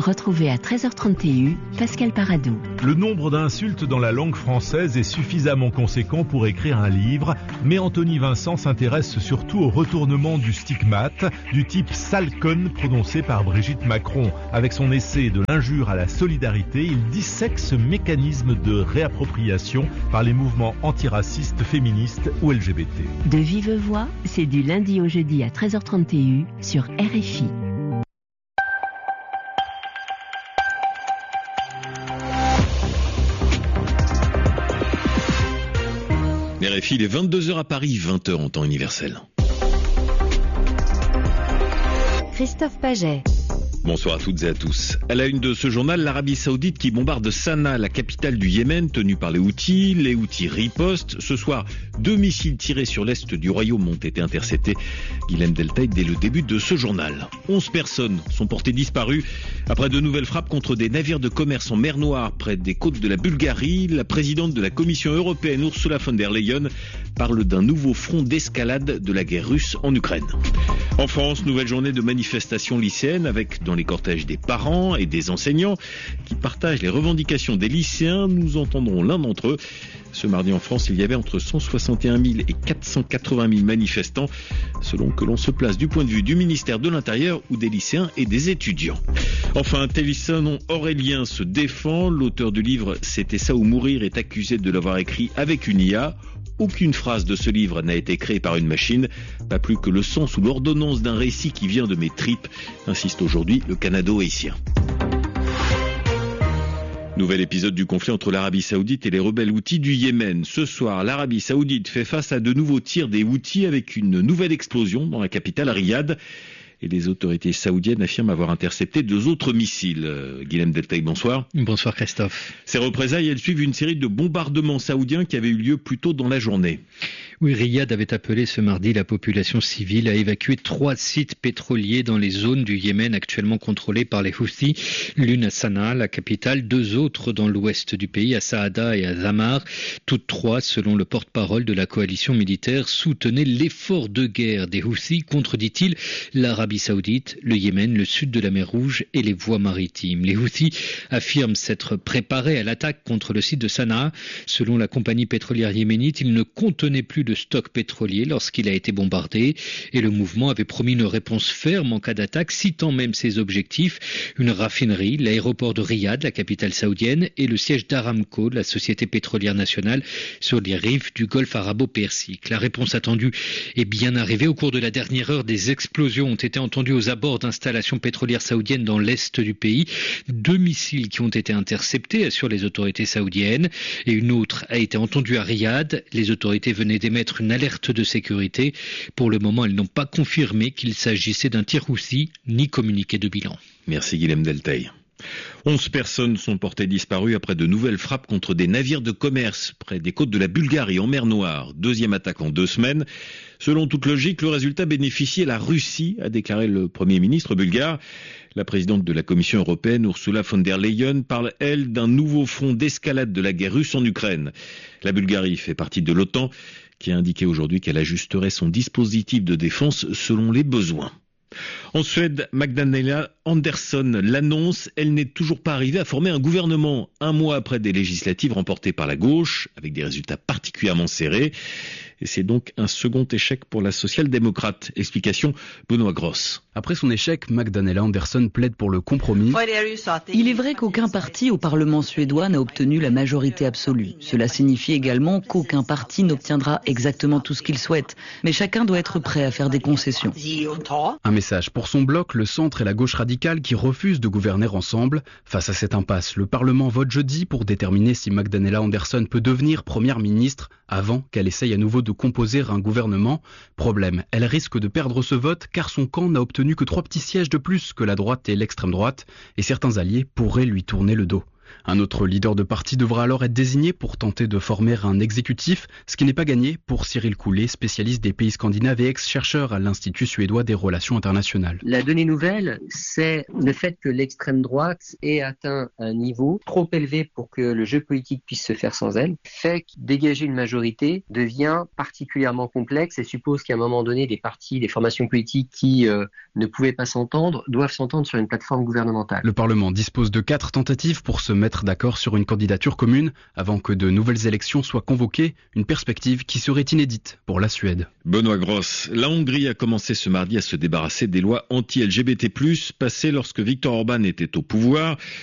Retrouvez à 13h30 TU, Pascal Paradou. Le nombre d'insultes dans la langue française est suffisamment conséquent pour écrire un livre, mais Anthony Vincent s'intéresse surtout au retournement du stigmate, du type sale conne prononcé par Brigitte Macron. Avec son essai de l'injure à la solidarité, il dissèque ce mécanisme de réappropriation par les mouvements antiracistes, féministes ou LGBT. De vive voix, c'est du lundi au jeudi à 13h30 TU sur RFI. RFI, il est 22h à Paris, 20h en temps universel. Christophe Paget. Bonsoir à toutes et à tous. À la une de ce journal, l'Arabie Saoudite qui bombarde Sanaa, la capitale du Yémen, tenue par les Houthis. Les Houthis ripostent. Ce soir, 2 missiles tirés sur l'est du royaume ont été interceptés. Guilhem Deltaï dès le début de ce journal. 11 personnes sont portées disparues après de nouvelles frappes contre des navires de commerce en mer Noire près des côtes de la Bulgarie. La présidente de la Commission européenne, Ursula von der Leyen, parle d'un nouveau front d'escalade de la guerre russe en Ukraine. En France, nouvelle journée de manifestation lycéenne avec dans les cortèges des parents et des enseignants qui partagent les revendications des lycéens. Nous entendrons l'un d'entre eux. Ce mardi en France, il y avait entre 161 000 et 480 000 manifestants, selon que l'on se place du point de vue du ministère de l'Intérieur ou des lycéens et des étudiants. Enfin, Télisson Aurélien se défend. L'auteur du livre « C'était ça ou mourir » est accusé de l'avoir écrit avec une IA. Aucune phrase de ce livre n'a été créée par une machine, pas plus que le sens ou l'ordonnance d'un récit qui vient de mes tripes, insiste aujourd'hui le Canado-haïtien. Nouvel épisode du conflit entre l'Arabie Saoudite et les rebelles Houthis du Yémen. Ce soir, l'Arabie Saoudite fait face à de nouveaux tirs des Houthis avec une nouvelle explosion dans la capitale Riyad. Et les autorités saoudiennes affirment avoir intercepté 2 autres missiles. Guilhem Deltaï, bonsoir. Bonsoir Christophe. Ces représailles, elles suivent une série de bombardements saoudiens qui avaient eu lieu plus tôt dans la journée. Oui, Riyad avait appelé ce mardi la population civile à évacuer 3 sites pétroliers dans les zones du Yémen actuellement contrôlées par les Houthis. L'une à Sanaa, la capitale, 2 autres dans l'ouest du pays, à Saada et à Zamar. Toutes 3, selon le porte-parole de la coalition militaire, soutenaient l'effort de guerre des Houthis contre, dit-il, l'Arabie Saoudite, le Yémen, le sud de la mer Rouge et les voies maritimes. Les Houthis affirment s'être préparés à l'attaque contre le site de Sanaa. Selon la compagnie pétrolière yéménite, il ne contenait plus de stock pétrolier lorsqu'il a été bombardé et le mouvement avait promis une réponse ferme en cas d'attaque, citant même ses objectifs, une raffinerie, l'aéroport de Riyad, la capitale saoudienne, et le siège d'Aramco, la société pétrolière nationale, sur les rives du golfe arabo-persique. La réponse attendue est bien arrivée. Au cours de la dernière heure, des explosions ont été entendues aux abords d'installations pétrolières saoudiennes dans l'est du pays. 2 missiles qui ont été interceptés, assurent les autorités saoudiennes, et une autre a été entendue à Riyad. Les autorités venaient d'émettre une alerte de sécurité. Pour le moment, elles n'ont pas confirmé qu'il s'agissait d'un tir Houthi, ni communiqué de bilan. Merci Guilhem Deltaï. 11 personnes sont portées disparues après de nouvelles frappes contre des navires de commerce près des côtes de la Bulgarie en mer Noire. 2e attaque en 2 semaines. Selon toute logique, le résultat bénéficiait la Russie, a déclaré le Premier ministre bulgare. La présidente de la Commission européenne, Ursula von der Leyen, parle, elle, d'un nouveau front d'escalade de la guerre russe en Ukraine. La Bulgarie fait partie de l'OTAN, qui a indiqué aujourd'hui qu'elle ajusterait son dispositif de défense selon les besoins. En Suède, Magdalena Andersson l'annonce, elle n'est toujours pas arrivée à former un gouvernement 1 mois après des législatives remportées par la gauche, avec des résultats particulièrement serrés. Et c'est donc un second échec pour la social-démocrate. Explication, Benoît Gross. Après son échec, Magdalena Andersson plaide pour le compromis. Il est vrai qu'aucun parti au Parlement suédois n'a obtenu la majorité absolue. Cela signifie également qu'aucun parti n'obtiendra exactement tout ce qu'il souhaite. Mais chacun doit être prêt à faire des concessions. Un message pour son bloc, le centre et la gauche radicale qui refusent de gouverner ensemble. Face à cette impasse, le Parlement vote jeudi pour déterminer si Magdalena Andersson peut devenir première ministre avant qu'elle essaye à nouveau de composer un gouvernement. Problème, elle risque de perdre ce vote car son camp n'a obtenu que 3 petits sièges de plus que la droite et l'extrême droite et certains alliés pourraient lui tourner le dos. Un autre leader de parti devra alors être désigné pour tenter de former un exécutif, ce qui n'est pas gagné pour Cyril Coulet, spécialiste des pays scandinaves et ex-chercheur à l'Institut suédois des relations internationales. La donnée nouvelle, c'est le fait que l'extrême droite ait atteint un niveau trop élevé pour que le jeu politique puisse se faire sans elle, fait que dégager une majorité devient particulièrement complexe et suppose qu'à un moment donné, des partis, des formations politiques qui ne pouvaient pas s'entendre, doivent s'entendre sur une plateforme gouvernementale. Le Parlement dispose de 4 tentatives pour se mettre d'accord sur une candidature commune avant que de nouvelles élections soient convoquées, une perspective qui serait inédite pour la Suède. Benoît Gross, la Hongrie a commencé ce mardi à se débarrasser des lois anti-LGBT+, passées lorsque Viktor Orban était au pouvoir.